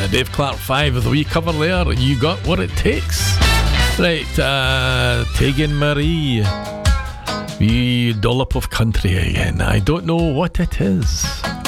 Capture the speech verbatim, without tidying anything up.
Dave Clark five with a wee cover there. You got what it takes. Right, uh, Tegan Marie. Wee dollop of country again. I don't know what it is.